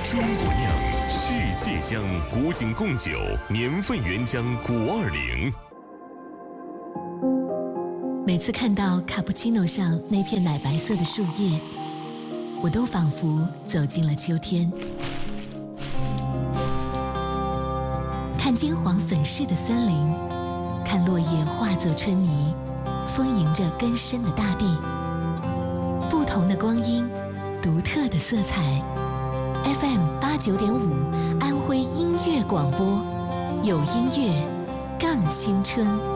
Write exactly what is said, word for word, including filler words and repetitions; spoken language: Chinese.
中国酿，世界香，古井贡酒，年份原浆古二零。 每次看到卡布奇诺上那片奶白色的树叶，我都仿佛走进了秋天。看金黄粉饰的森林，看落叶化作春泥，丰盈着根深的大地。不同的光阴，独特的色彩。F M 八九点五，安徽音乐广播，有音乐，更青春。